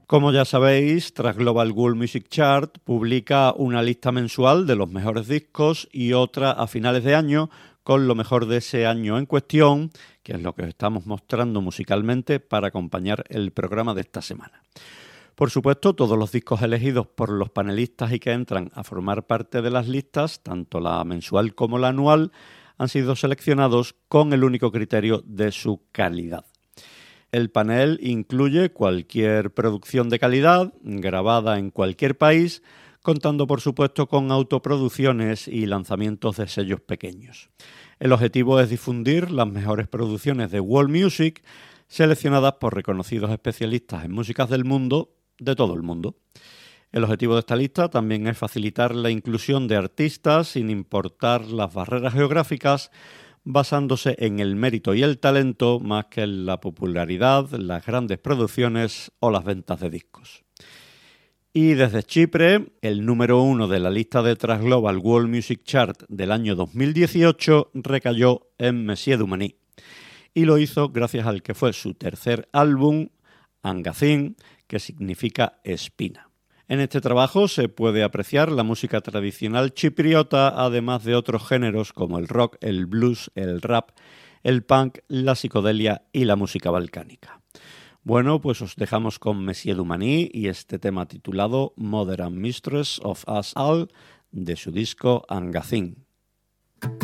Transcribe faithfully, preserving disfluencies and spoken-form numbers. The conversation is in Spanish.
Como ya sabéis, Transglobal World Music Chart publica una lista mensual de los mejores discos y otra a finales de año con lo mejor de ese año en cuestión, que es lo que os estamos mostrando musicalmente para acompañar el programa de esta semana. Por supuesto, todos los discos elegidos por los panelistas y que entran a formar parte de las listas, tanto la mensual como la anual, han sido seleccionados con el único criterio de su calidad. El panel incluye cualquier producción de calidad, grabada en cualquier país, contando por supuesto con autoproducciones y lanzamientos de sellos pequeños. El objetivo es difundir las mejores producciones de world music, seleccionadas por reconocidos especialistas en músicas del mundo, de todo el mundo. El objetivo de esta lista también es facilitar la inclusión de artistas sin importar las barreras geográficas, basándose en el mérito y el talento más que en la popularidad, las grandes producciones o las ventas de discos. Y desde Chipre, el número uno de la lista de Transglobal World Music Chart del año dos mil dieciocho recayó en Messier Dumanit, y lo hizo gracias al que fue su tercer álbum, Angazin, que significa espina. En este trabajo se puede apreciar la música tradicional chipriota, además de otros géneros como el rock, el blues, el rap, el punk, la psicodelia y la música balcánica. Bueno, pues os dejamos con Messier Dumanit y este tema titulado Mother and Mistress of Us All de su disco Angazin.